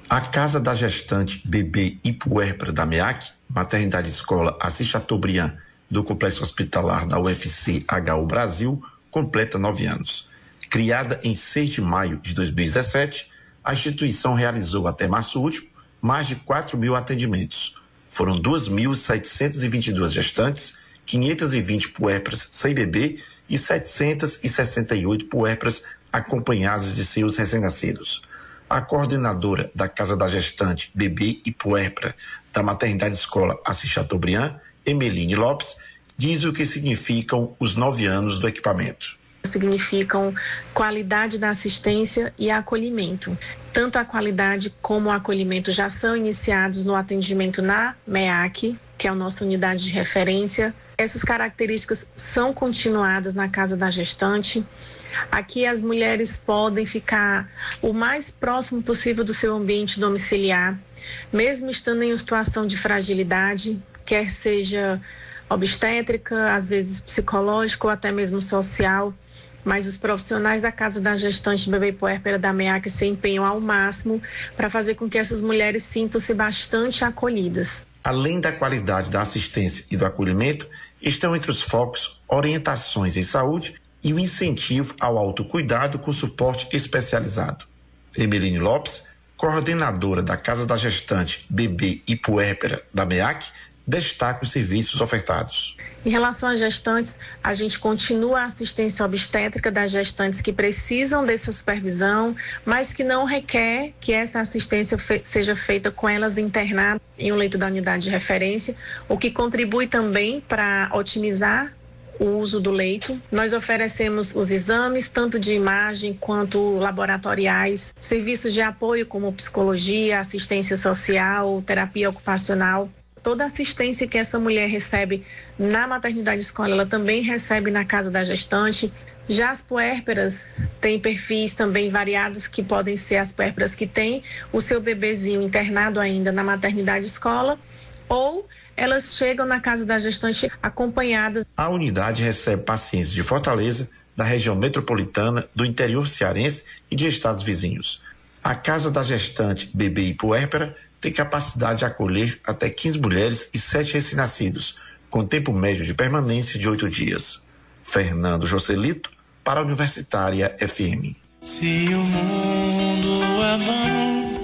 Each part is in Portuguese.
A Casa da Gestante, Bebê e Puérpera da MEAC, Maternidade Escola Assis Chateaubriand, do Complexo Hospitalar da UFC-HU Brasil, completa 9 anos. Criada em 6 de maio de 2017, a instituição realizou até março último mais de 4.000 atendimentos. Foram 2.722 gestantes, 520 puérperas sem bebê e 768 puérperas acompanhadas de seus recém-nascidos. A coordenadora da Casa da Gestante, Bebê e Puérpera da Maternidade Escola Assis Chateaubriand, Emeline Lopes, diz o que significam os 9 anos do equipamento. Significam qualidade da assistência e acolhimento. Tanto a qualidade como o acolhimento já são iniciados no atendimento na MEAC, que é a nossa unidade de referência. Essas características são continuadas na Casa da Gestante. Aqui as mulheres podem ficar o mais próximo possível do seu ambiente domiciliar, mesmo estando em uma situação de fragilidade, quer seja obstétrica, às vezes psicológica ou até mesmo social. Mas os profissionais da Casa da Gestante, Bebê e Puérpera da MEAC se empenham ao máximo para fazer com que essas mulheres sintam-se bastante acolhidas. Além da qualidade da assistência e do acolhimento, estão entre os focos orientações em saúde e o incentivo ao autocuidado com suporte especializado. Emeline Lopes, coordenadora da Casa da Gestante, Bebê e Puérpera da MEAC, destaca os serviços ofertados. Em relação às gestantes, a gente continua a assistência obstétrica das gestantes que precisam dessa supervisão, mas que não requer que essa assistência seja feita com elas internadas em um leito da unidade de referência, o que contribui também para otimizar o uso do leito. Nós oferecemos os exames, tanto de imagem quanto laboratoriais, serviços de apoio como psicologia, assistência social, terapia ocupacional. Toda a assistência que essa mulher recebe na maternidade escola, ela também recebe na Casa da Gestante. Já as puérperas têm perfis também variados, que podem ser as puérperas que têm o seu bebezinho internado ainda na maternidade escola, ou elas chegam na Casa da Gestante acompanhadas. A unidade recebe pacientes de Fortaleza, da região metropolitana, do interior cearense e de estados vizinhos. A Casa da Gestante, Bebê e Puérpera tem capacidade de acolher até 15 mulheres e 7 recém-nascidos, com tempo médio de permanência de 8 dias. Fernando Joselito, para a Universitária FM. Se o mundo é bom,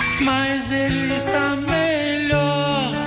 mas ele está melhor.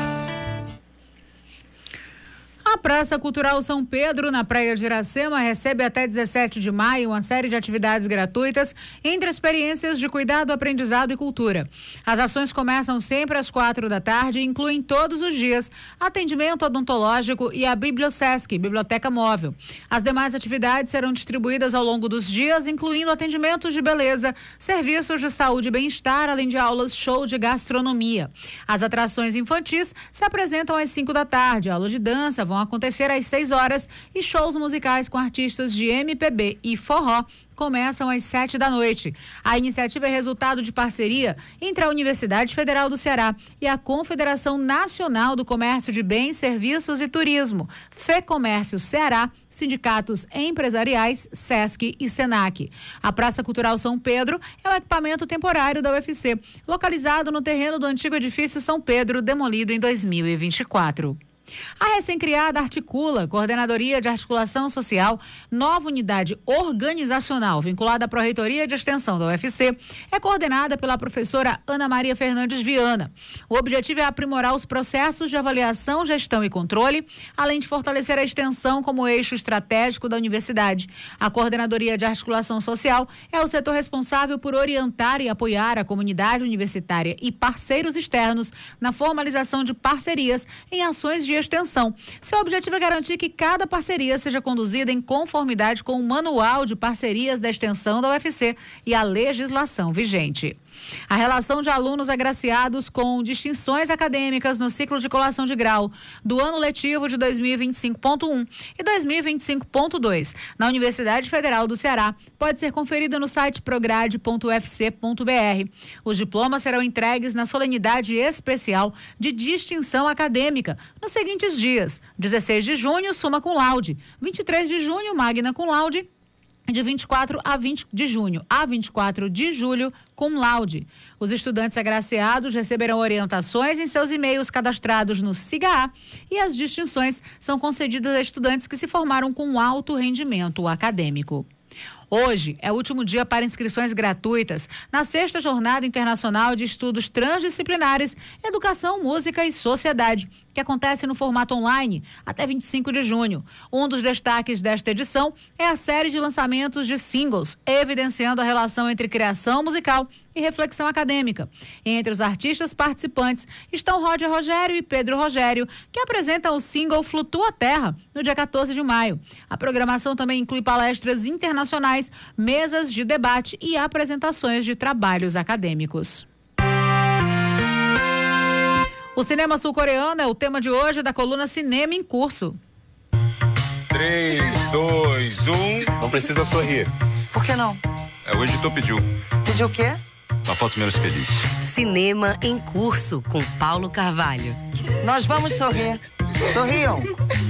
A Praça Cultural São Pedro, na Praia de Iracema, recebe até 17 de maio uma série de atividades gratuitas entre experiências de cuidado, aprendizado e cultura. As ações começam sempre às 4 da tarde e incluem todos os dias atendimento odontológico e a Bibliosesc, Biblioteca Móvel. As demais atividades serão distribuídas ao longo dos dias, incluindo atendimentos de beleza, serviços de saúde e bem-estar, além de aulas show de gastronomia. As atrações infantis se apresentam às 5 da tarde, aulas de dança vão acontecer às 6 horas e shows musicais com artistas de MPB e forró começam às 7 da noite. A iniciativa é resultado de parceria entre a Universidade Federal do Ceará e a Confederação Nacional do Comércio de Bens, Serviços e Turismo, FEComércio Ceará, sindicatos empresariais, SESC e SENAC. A Praça Cultural São Pedro é um equipamento temporário da UFC, localizado no terreno do antigo edifício São Pedro, demolido em 2024. A recém-criada Articula, Coordenadoria de Articulação Social, nova unidade organizacional vinculada à Pró-Reitoria de Extensão da UFC, é coordenada pela professora Ana Maria Fernandes Viana. O objetivo é aprimorar os processos de avaliação, gestão e controle, além de fortalecer a extensão como eixo estratégico da universidade. A Coordenadoria de Articulação Social é o setor responsável por orientar e apoiar a comunidade universitária e parceiros externos na formalização de parcerias em ações de extensão. Seu objetivo é garantir que cada parceria seja conduzida em conformidade com o Manual de Parcerias da Extensão da UFC e a legislação vigente. A relação de alunos agraciados com distinções acadêmicas no ciclo de colação de grau do ano letivo de 2025.1 e 2025.2 na Universidade Federal do Ceará pode ser conferida no site prograde.ufc.br. Os diplomas serão entregues na solenidade especial de distinção acadêmica nos seguintes dias: 16 de junho, summa cum laude; 23 de junho, magna cum laude; de 24 a 20 de junho a 24 de julho, cum laude. Os estudantes agraciados receberão orientações em seus e-mails cadastrados no SIGA e as distinções são concedidas a estudantes que se formaram com alto rendimento acadêmico. Hoje é o último dia para inscrições gratuitas na 6ª Jornada Internacional de Estudos Transdisciplinares, Educação, Música e Sociedade, que acontece no formato online até 25 de junho. Um dos destaques desta edição é a série de lançamentos de singles, evidenciando a relação entre criação musical e reflexão acadêmica. Entre os artistas participantes estão Roger Rogério e Pedro Rogério, que apresentam o single Flutua Terra, no dia 14 de maio. A programação também inclui palestras internacionais, mesas de debate e apresentações de trabalhos acadêmicos. O cinema sul-coreano é o tema de hoje da coluna Cinema em Curso. 3, 2, 1. Não precisa sorrir. Por que não? O editor pediu. Pediu o quê? Uma foto menos feliz. Cinema em Curso, com Paulo Carvalho. Nós vamos sorrir. Sorriam.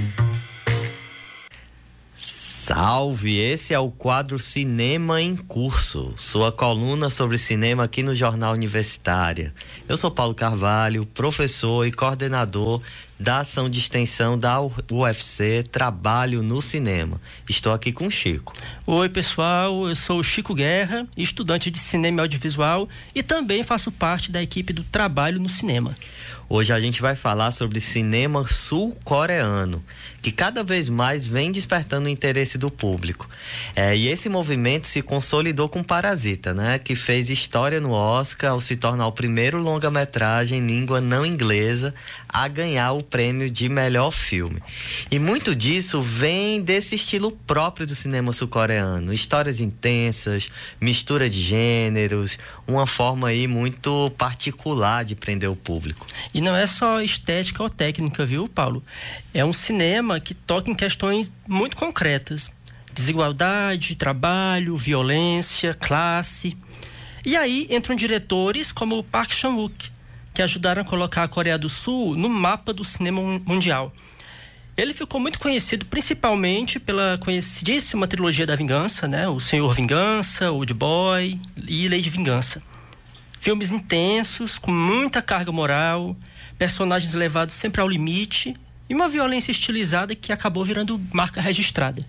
Salve! Esse é o quadro Cinema em Curso, sua coluna sobre cinema aqui no Jornal Universitária. Eu sou Paulo Carvalho, professor e coordenador da ação de extensão da UFC Trabalho no Cinema. Estou aqui com o Chico. Oi, pessoal, eu sou o Chico Guerra, estudante de cinema e audiovisual e também faço parte da equipe do Trabalho no Cinema. Hoje a gente vai falar sobre cinema sul-coreano, que cada vez mais vem despertando o interesse do público. E esse movimento se consolidou com Parasita, né? Que fez história no Oscar ao se tornar o primeiro longa-metragem em língua não inglesa a ganhar o prêmio de melhor filme. E muito disso vem desse estilo próprio do cinema sul-coreano. Histórias intensas, mistura de gêneros, uma forma aí muito particular de prender o público. E não é só estética ou técnica, viu, Paulo? É um cinema que toca em questões muito concretas. Desigualdade, trabalho, violência, classe. E aí entram diretores como o Park Chan-wook, que ajudaram a colocar a Coreia do Sul no mapa do cinema mundial. Ele ficou muito conhecido principalmente pela conhecidíssima trilogia da Vingança, né? O Senhor Vingança, Old Boy e Lei de Vingança. Filmes intensos, com muita carga moral, personagens levados sempre ao limite e uma violência estilizada que acabou virando marca registrada.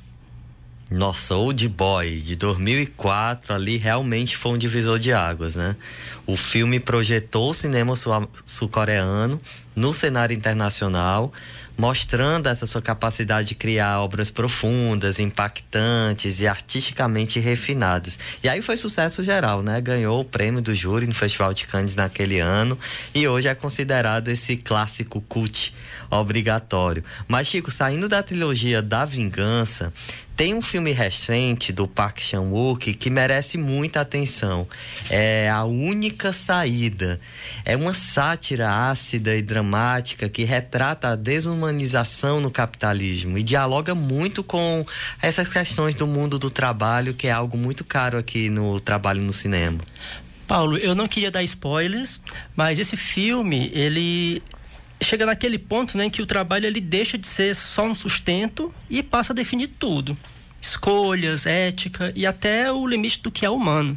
Nossa, Old Boy, de 2004, ali realmente foi um divisor de águas, né? O filme projetou o cinema sul-coreano no cenário internacional, mostrando essa sua capacidade de criar obras profundas, impactantes e artisticamente refinadas. E aí foi sucesso geral, né? Ganhou o prêmio do júri no Festival de Cannes naquele ano e hoje é considerado esse clássico cult obrigatório. Mas, Chico, saindo da trilogia da Vingança, tem um filme recente do Park Chan-wook que merece muita atenção. É A Única Saída. É uma sátira ácida e dramática que retrata a desumanização no capitalismo e dialoga muito com essas questões do mundo do trabalho, que é algo muito caro aqui no Trabalho no Cinema. Paulo, eu não queria dar spoilers, mas esse filme, ele chega naquele ponto, né, em que o trabalho ele deixa de ser só um sustento e passa a definir tudo. Escolhas, ética e até o limite do que é humano.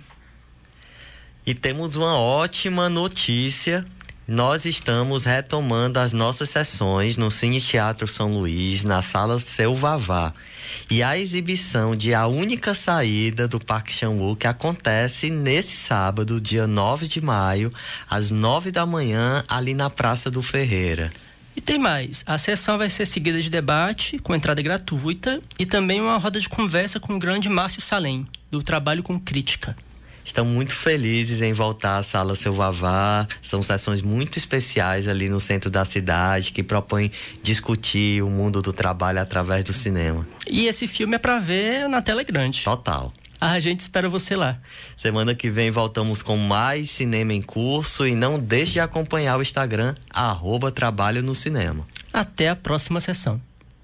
E temos uma ótima notícia. Nós estamos retomando as nossas sessões no Cine Teatro São Luís, na Sala Seu Vavá. E a exibição de A Única Saída, do Park Chan-wook, acontece nesse sábado, dia 9 de maio, às 9 da manhã, ali na Praça do Ferreira. E tem mais, a sessão vai ser seguida de debate, com entrada gratuita, e também uma roda de conversa com o grande Márcio Salem, do Trabalho com Crítica. Estamos muito felizes em voltar à Sala Seu Vavá. São sessões muito especiais ali no centro da cidade, que propõem discutir o mundo do trabalho através do cinema. E esse filme é para ver na tela grande. Total. A gente espera você lá. Semana que vem voltamos com mais Cinema em Curso e não deixe de acompanhar o Instagram @Trabalho no Cinema. Até a próxima sessão.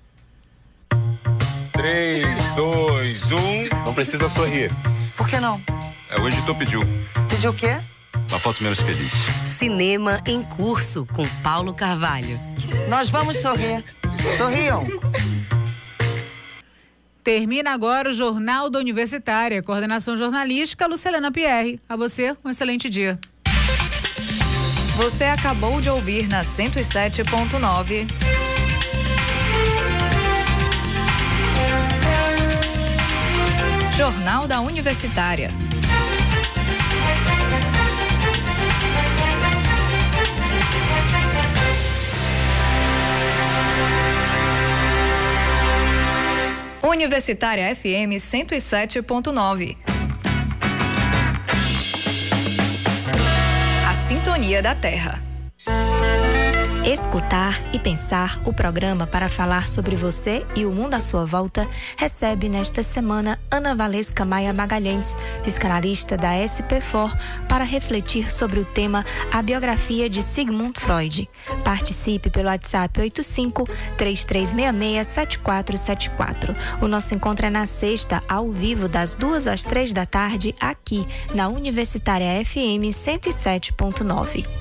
3, 2, 1. Não precisa sorrir. Por que não? O editor pediu. Pediu o quê? Uma foto menos feliz. Cinema em Curso, com Paulo Carvalho. Nós vamos sorrir. Sorriam. Termina agora o Jornal da Universitária. Coordenação jornalística, Lucilena Pierre. A você, um excelente dia. Você acabou de ouvir na 107.9. Jornal da Universitária. Universitária FM 107.9. A Sintonia da Terra. Escutar e Pensar, o programa para falar sobre você e o mundo à sua volta, recebe nesta semana Ana Valesca Maia Magalhães, psicanalista da SP4, para refletir sobre o tema A Biografia de Sigmund Freud. Participe pelo WhatsApp 85-3366-7474. O nosso encontro é na sexta, ao vivo, das 2 às 3 da tarde, aqui na Universitária FM 107.9.